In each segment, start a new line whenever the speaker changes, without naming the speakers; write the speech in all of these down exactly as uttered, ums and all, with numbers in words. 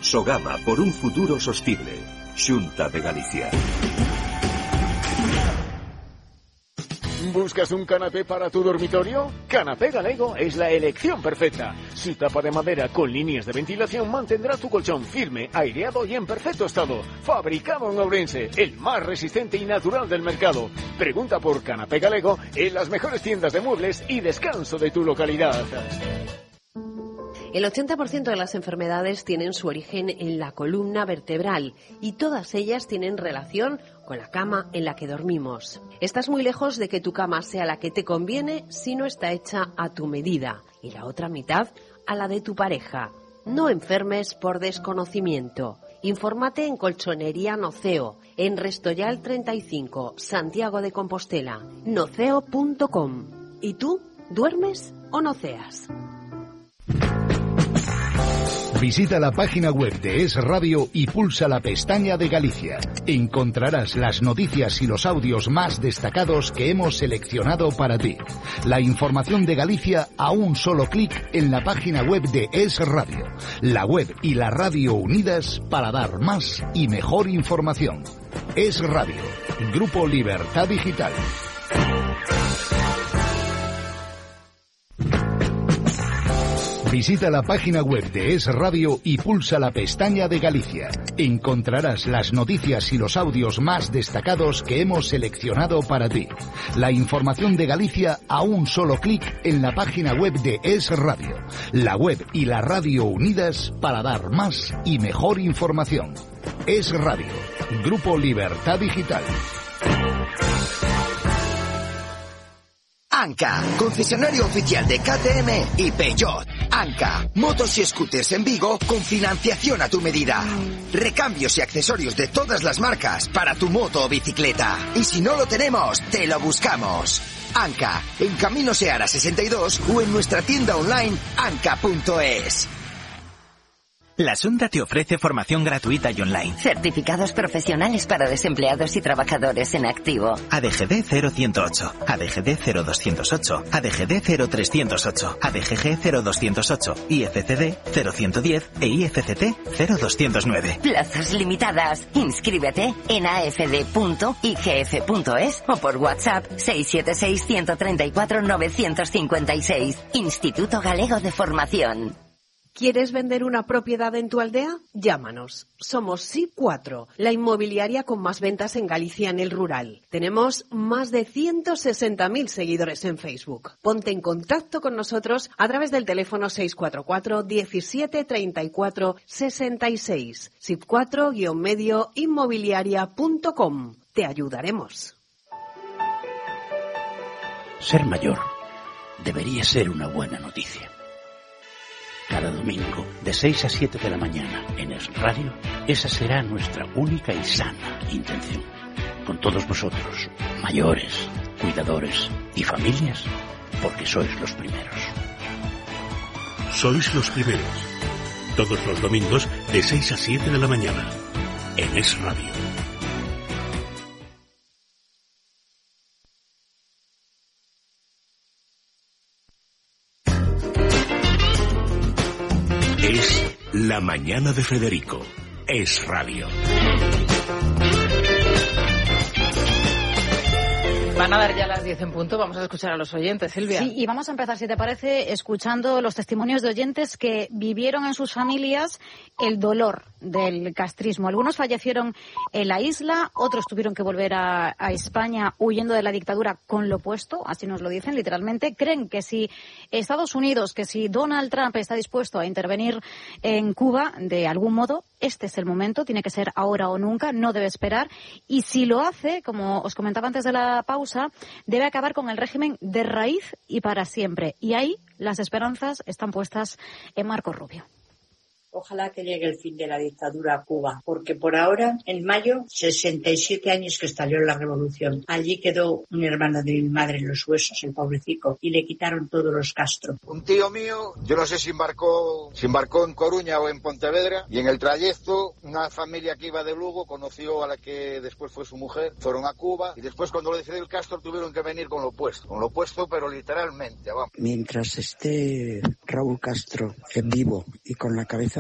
Sogama, por un futuro sostible. Xunta de Galicia.
¿Buscas un canapé para tu dormitorio? Canapé Galego es la elección perfecta. Su tapa de madera con líneas de ventilación mantendrá tu colchón firme, aireado y en perfecto estado. Fabricado en Ourense, el más resistente y natural del mercado. Pregunta por Canapé Galego en las mejores tiendas de muebles y descanso de tu localidad.
El ochenta por ciento de las enfermedades tienen su origen en la columna vertebral y todas ellas tienen relación con la cama en la que dormimos. Estás muy lejos de que tu cama sea la que te conviene si no está hecha a tu medida y la otra mitad a la de tu pareja. No enfermes por desconocimiento. Infórmate en Colchonería Noceo, en Restoyal treinta y cinco, Santiago de Compostela, noceo punto com. ¿Y tú? ¿Duermes o noceas?
Visita la página web de Es Radio y pulsa la pestaña de Galicia. Encontrarás las noticias y los audios más destacados que hemos seleccionado para ti. La información de Galicia a un solo clic en la página web de Es Radio. La web y la radio unidas para dar más y mejor información. Es Radio, Grupo Libertad Digital. Visita la página web de Es Radio y pulsa la pestaña de Galicia. Encontrarás las noticias y los audios más destacados que hemos seleccionado para ti. La información de Galicia a un solo clic en la página web de Es Radio. La web y la radio unidas para dar más y mejor información. Es Radio, Grupo Libertad Digital.
Anca, concesionario oficial de K T M y Peugeot. Anca, motos y scooters en Vigo con financiación a tu medida. Recambios y accesorios de todas las marcas para tu moto o bicicleta. Y si no lo tenemos, te lo buscamos. Anca, en Camino Seara sesenta y dos o en nuestra tienda online anca punto es.
La Xunta te ofrece formación gratuita y online.
Certificados profesionales para desempleados y trabajadores en activo.
A D G D cero ciento ocho, A D G D cero doscientos ocho, A D G D cero trescientos ocho, A D G G cero doscientos ocho, I F C D cero ciento diez e I F C T cero doscientos nueve.
Plazas limitadas. Inscríbete en a f d punto i g f punto es o por WhatsApp seis siete seis, uno tres cuatro, nueve cinco seis. Instituto Galego de Formación.
¿Quieres vender una propiedad en tu aldea? Llámanos. Somos S I P cuatro, la inmobiliaria con más ventas en Galicia en el rural. Tenemos más de ciento sesenta mil seguidores en Facebook. Ponte en contacto con nosotros a través del teléfono seis cuatro cuatro, diecisiete, treinta y cuatro, sesenta y seis. S I P cuatro guion medio inmobiliaria punto com. Te ayudaremos.
Ser mayor debería ser una buena noticia. Cada domingo, de seis a siete de la mañana, en Es Radio, esa será nuestra única y sana intención. Con todos vosotros, mayores, cuidadores y familias, porque sois los primeros.
Sois los primeros. Todos los domingos, de seis a siete de la mañana, en Es Radio. Es La Mañana de Federico. Es Radio.
Van a dar ya las diez en punto, vamos a escuchar a los oyentes, Silvia.
Sí, y vamos a empezar, si te parece, escuchando los testimonios de oyentes que vivieron en sus familias el dolor del castrismo. Algunos fallecieron en la isla, otros tuvieron que volver a, a España huyendo de la dictadura con lo opuesto, así nos lo dicen literalmente. Creen que si Estados Unidos, que si Donald Trump está dispuesto a intervenir en Cuba de algún modo, este es el momento, tiene que ser ahora o nunca, no debe esperar. Y si lo hace, como os comentaba antes de la pausa, debe acabar con el régimen de raíz y para siempre. Y ahí las esperanzas están puestas en Marco Rubio.
Ojalá que llegue el fin de la dictadura a Cuba, porque por ahora, en mayo, sesenta y siete años que estalló la revolución. Allí quedó un hermano de mi madre en los huesos, el pobrecito, y le quitaron todos los Castro.
Un tío mío, yo no sé si embarcó, si embarcó en Coruña o en Pontevedra, y en el trayecto, una familia que iba de Lugo conoció a la que después fue su mujer, fueron a Cuba, y después cuando lo decidió el Castro tuvieron que venir con lo opuesto, con lo opuesto pero literalmente, vamos.
Mientras esté Raúl Castro en vivo y con la cabeza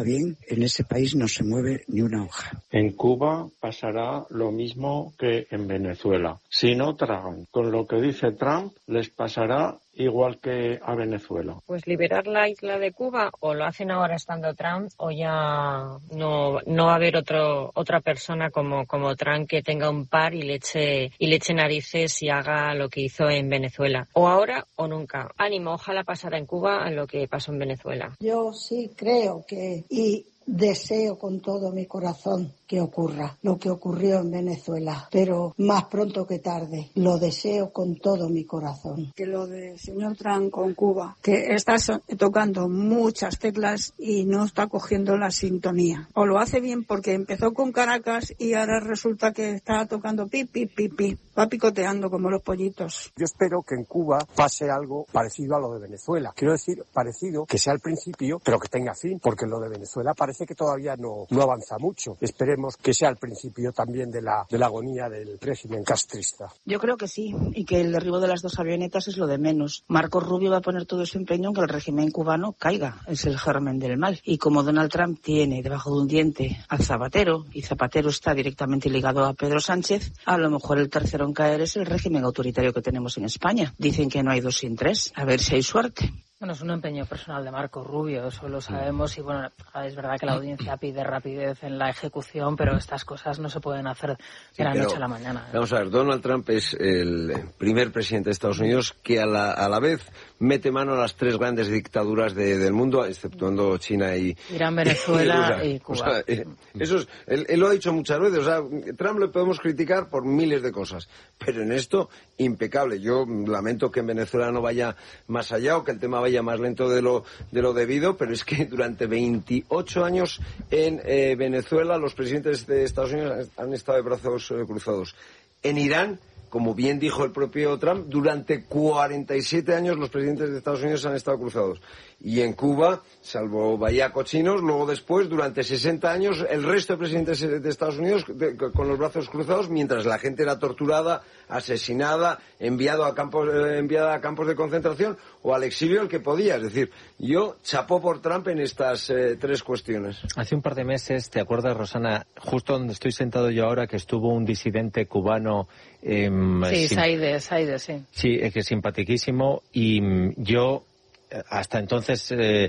bien, en ese país no se mueve ni una hoja.
En Cuba pasará lo mismo que en Venezuela. Si no tragan con lo que dice Trump, les pasará igual que a Venezuela.
Pues liberar la isla de Cuba, o lo hacen ahora estando Trump, o ya no no va a haber otro otra persona como como Trump que tenga un par y le eche y le eche narices y haga lo que hizo en Venezuela. O ahora o nunca. Ánimo, ojalá pasara en Cuba lo que pasó en Venezuela.
Yo sí creo que y deseo con todo mi corazón que ocurra lo que ocurrió en Venezuela, pero más pronto que tarde. Lo deseo con todo mi corazón.
Que lo del señor Trump con Cuba, que está tocando muchas teclas y no está cogiendo la sintonía. O lo hace bien porque empezó con Caracas y ahora resulta que está tocando pi, pi, pi, pi. Va picoteando como los pollitos.
Yo espero que en Cuba pase algo parecido a lo de Venezuela. Quiero decir, parecido, que sea al principio, pero que tenga fin, porque lo de Venezuela parece que todavía no, no avanza mucho. Esperemos que sea al principio también de la, de la agonía del régimen castrista.
Yo creo que sí, y que el derribo de las dos avionetas es lo de menos. Marco Rubio va a poner todo su empeño en que el régimen cubano caiga. Es el germen del mal. Y como Donald Trump tiene debajo de un diente al Zapatero, y Zapatero está directamente ligado a Pedro Sánchez, a lo mejor el tercero en caer es el régimen autoritario que tenemos en España. Dicen que no hay dos sin tres. A ver si hay suerte.
Bueno, es un empeño personal de Marco Rubio, eso lo sabemos, y bueno, es verdad que la audiencia pide rapidez en la ejecución, pero estas cosas no se pueden hacer de sí, la noche a la mañana. ¿eh?
Vamos a ver, Donald Trump es el primer presidente de Estados Unidos que a la, a la vez mete mano a las tres grandes dictaduras de, del mundo, exceptuando China y...
Irán, Venezuela y, y Cuba.
O sea, eh, eso es, él, él lo ha dicho muchas veces, o sea, Trump le podemos criticar por miles de cosas, pero en esto, impecable. Yo lamento que en Venezuela no vaya más allá o que el tema vaya más lento de lo de lo debido, pero es que durante veintiocho años en eh, Venezuela los presidentes de Estados Unidos han estado de brazos eh, cruzados. En Irán, como bien dijo el propio Trump, durante cuarenta y siete años los presidentes de Estados Unidos han estado cruzados. Y en Cuba, salvo Bahía Cochinos, luego después, durante sesenta años, el resto de presidentes de Estados Unidos de, con los brazos cruzados, mientras la gente era torturada, asesinada, enviado a campos, eh, enviada a campos de concentración o al exilio el que podía. Es decir, yo chapó por Trump en estas eh, tres cuestiones.
Hace un par de meses, ¿te acuerdas, Rosana? Justo donde estoy sentado yo ahora, que estuvo un disidente cubano... Eh,
sí, Saide, Saide, sí.
Sí, es que es simpatiquísimo, y mm, yo... Hasta entonces, eh,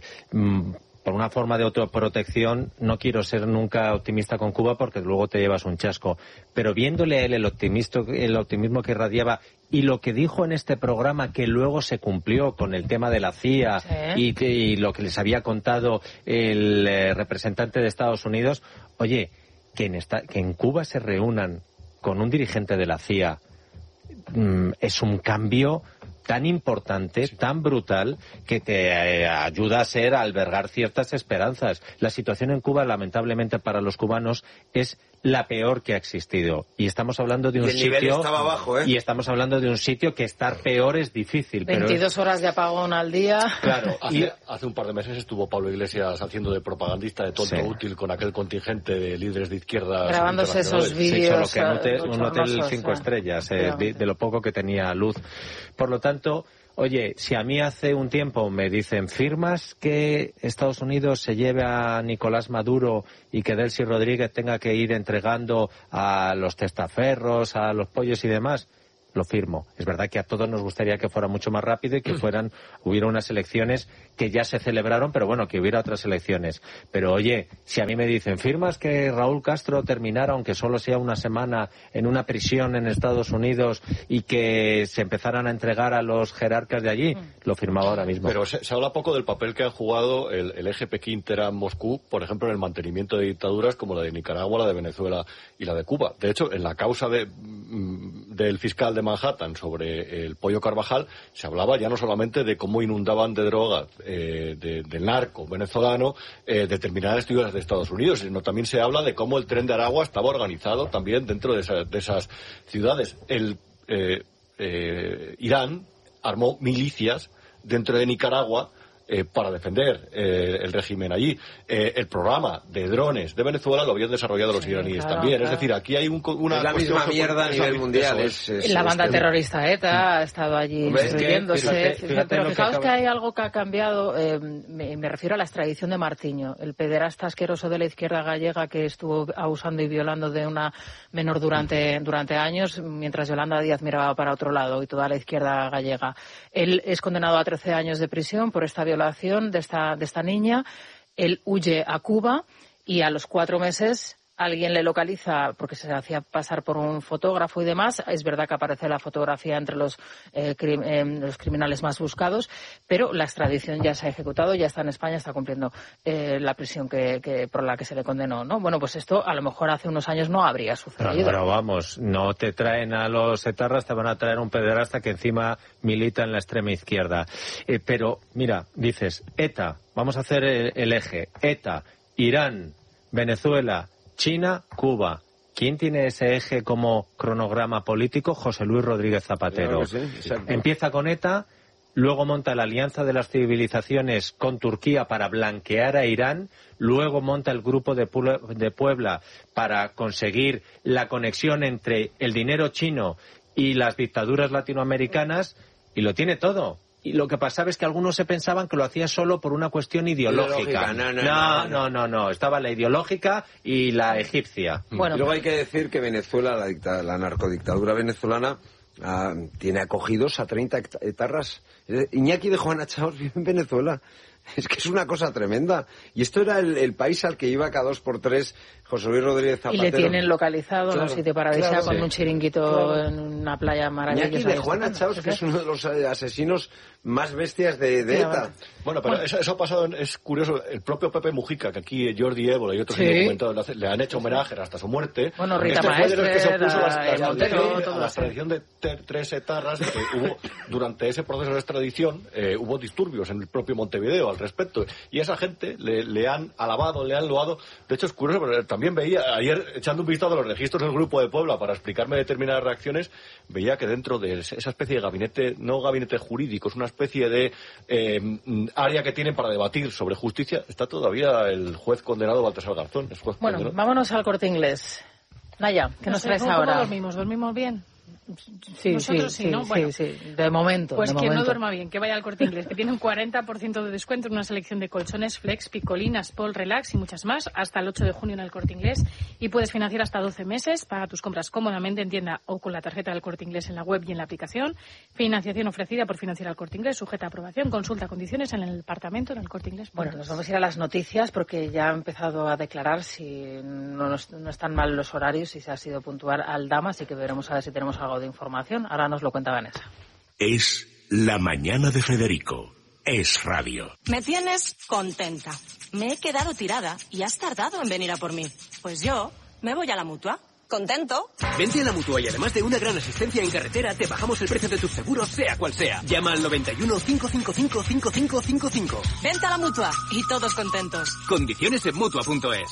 por una forma de autoprotección, no quiero ser nunca optimista con Cuba porque luego te llevas un chasco. Pero viéndole a él el optimismo, el optimismo que irradiaba y lo que dijo en este programa, que luego se cumplió con el tema de la C I A, sí. y, y lo que les había contado el eh, representante de Estados Unidos, oye, que en, esta, que en Cuba se reúnan con un dirigente de la C I A mm, es un cambio tan importante, sí. tan brutal, que te eh, ayuda a ser, a albergar ciertas esperanzas. La situación en Cuba, lamentablemente para los cubanos, es la peor que ha existido. Y estamos hablando de un
y el nivel
sitio...
estaba bajo, ¿eh?
Y estamos hablando de un sitio que estar peor es difícil.
veintidós
pero...
horas de apagón al día.
Claro, hace,
y...
hace un par de meses estuvo Pablo Iglesias haciendo de propagandista de tonto sí. útil con aquel contingente de líderes de izquierda.
Grabándose esos vídeos.
Sí, solo que en un hotel, un hotel cinco estrellas, eh, de, de lo poco que tenía luz. Por lo tanto... Oye, si a mí hace un tiempo me dicen, ¿firmas que Estados Unidos se lleve a Nicolás Maduro y que Delcy Rodríguez tenga que ir entregando a los testaferros, a los pollos y demás? Lo firmo. Es verdad que a todos nos gustaría que fuera mucho más rápido y que fueran, hubiera unas elecciones que ya se celebraron, pero bueno, que hubiera otras elecciones. Pero oye, si a mí me dicen, ¿firmas que Raúl Castro terminara, aunque solo sea una semana, en una prisión en Estados Unidos y que se empezaran a entregar a los jerarcas de allí? Lo firmaba ahora mismo.
Pero se, se habla poco del papel que ha jugado el, el eje Pekín-Teherán-Moscú, por ejemplo, en el mantenimiento de dictaduras como la de Nicaragua, la de Venezuela y la de Cuba. De hecho, en la causa de, del fiscal de Manhattan sobre el Pollo Carvajal se hablaba ya no solamente de cómo inundaban de drogas eh, de, del narco venezolano eh, determinadas ciudades de Estados Unidos, sino también se habla de cómo el Tren de Aragua estaba organizado también dentro de, esa, de esas ciudades. El eh, eh, Irán armó milicias dentro de Nicaragua eh, para defender eh, el régimen allí. Eh, el programa de drones de Venezuela lo habían desarrollado los sí, iraníes claro, también. Claro. Es decir, aquí hay un, una...
Es la misma mierda a nivel mundial. Es,
es, la banda es, terrorista ETA ha estado allí instruyéndose. Fíjate, fíjate pero fijaos que, que hay algo que ha cambiado. Eh, me, me refiero a la extradición de Martiño, el pederasta asqueroso de la izquierda gallega que estuvo abusando y violando de una menor durante, durante años, mientras Yolanda Díaz miraba para otro lado y toda la izquierda gallega. Él es condenado a trece años de prisión por esta violación de esta, de esta niña. Él huye a Cuba y a los cuatro meses alguien le localiza porque se hacía pasar por un fotógrafo y demás. Es verdad que aparece la fotografía entre los, eh, crim, eh, los criminales más buscados, pero la extradición ya se ha ejecutado, ya está en España, está cumpliendo eh, la prisión que, que por la que se le condenó, ¿no? Bueno, pues esto a lo mejor hace unos años no habría sucedido.
Pero, pero vamos, no te traen a los etarras, te van a traer un pederasta que encima milita en la extrema izquierda. Eh, pero, mira, dices, ETA, vamos a hacer el, el eje, ETA, Irán, Venezuela, China, Cuba. ¿Quién tiene ese eje como cronograma político? José Luis Rodríguez Zapatero. Claro sí, empieza con ETA, luego monta la Alianza de las Civilizaciones con Turquía para blanquear a Irán, luego monta el Grupo de Puebla para conseguir la conexión entre el dinero chino y las dictaduras latinoamericanas, y lo tiene todo. Y lo que pasaba es que algunos se pensaban que lo hacía solo por una cuestión ideológica.
No, no, no,
no, no, no, no. Estaba la ideológica y la egipcia.
Bueno, y luego hay que decir que Venezuela, la, dicta, la narcodictadura venezolana, ah, tiene acogidos a treinta etarras. Iñaki de Juana Chaos vive en Venezuela. Es que es una cosa tremenda. Y esto era el, el país al que iba cada dos por tres José Luis Rodríguez Zapatero.
Y le tienen localizado claro, en un sitio paradisíaco
claro,
con
sí.
un chiringuito claro. en una playa maravillosa.
Iñaki de Juana Chaos, que es uno de los asesinos más bestias de, de ETA.
Bueno, pero bueno. Eso, eso ha pasado, es curioso, el propio Pepe Mujica, que aquí Jordi Ébola y otros sí. documentados le han hecho homenaje hasta su muerte.
Bueno, Rita
este
Maestre,
fue de los que se opuso
la,
a la, la,
Montero,
la, a la extradición de ter, tres etarras que hubo durante ese proceso de extradición. Eh, hubo disturbios en el propio Montevideo al respecto. Y esa gente le, le han alabado, le han loado. De hecho, es curioso, pero también veía, ayer echando un vistazo a los registros del Grupo de Puebla para explicarme determinadas reacciones, veía que dentro de esa especie de gabinete, no gabinete jurídico, es una especie de eh, área que tienen para debatir sobre justicia, está todavía el juez condenado Baltasar Garzón. Es juez
bueno,
condenado.
Vámonos al Corte Inglés. Naya, ¿qué
no
nos
sé,
traes
¿cómo,
ahora?
¿Cómo dormimos? ¿Dormimos bien?
Sí,
Nosotros
sí,
sí, ¿no?
Sí,
bueno,
sí, de momento.
Pues
de
que
momento.
no duerma bien, que vaya al Corte Inglés, que tiene un cuarenta por ciento de descuento en una selección de colchones, Flex, Picolinas, Pol, Relax y muchas más, hasta el ocho de junio en el Corte Inglés. Y puedes financiar hasta doce meses, paga tus compras cómodamente en tienda o con la tarjeta del Corte Inglés en la web y en la aplicación. Financiación ofrecida por Financiar al Corte Inglés, sujeta a aprobación. Consulta condiciones en el departamento en el Corte Inglés.
Bueno, nos vamos a ir a las noticias porque ya ha empezado a declarar si no, nos, no están mal los horarios y si ha sido puntual al Dama, así que veremos a ver si tenemos algo de información. Ahora nos lo cuenta Vanessa.
Es La Mañana de Federico. Es radio.
Me tienes contenta. Me he quedado tirada y has tardado en venir a por mí. Pues yo me voy a la Mutua. ¿Contento?
Vente a la Mutua y además de una gran asistencia en carretera, te bajamos el precio de tus seguros, sea cual sea. Llama al noventa y uno, cinco cinco cinco, cinco cinco cinco cinco.
Vente a la Mutua y todos contentos.
Condiciones en Mutua punto es.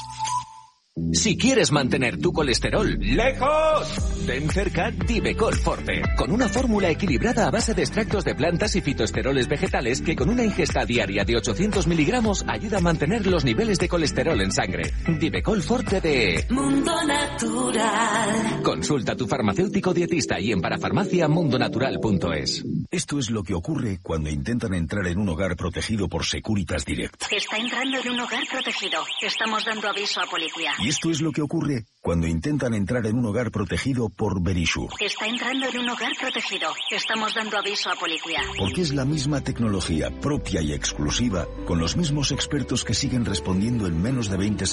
Si quieres mantener tu colesterol lejos, ten cerca Divecol Forte, con una fórmula equilibrada a base de extractos de plantas y fitoesteroles vegetales que con una ingesta diaria de ochocientos miligramos ayuda a mantener los niveles de colesterol en sangre. Divecol Forte de
Mundo Natural.
Consulta a tu farmacéutico dietista y en parafarmacia mundo natural punto es.
Esto es lo que ocurre cuando intentan entrar en un hogar protegido por Securitas Direct.
Está entrando en un hogar protegido. Estamos dando aviso a policía.
Y esto es lo que ocurre cuando intentan entrar en un hogar protegido por Verisure.
Está entrando en un hogar protegido. Estamos dando aviso a policía.
Porque es la misma tecnología propia y exclusiva, con los mismos expertos que siguen respondiendo en menos de veinte segundos.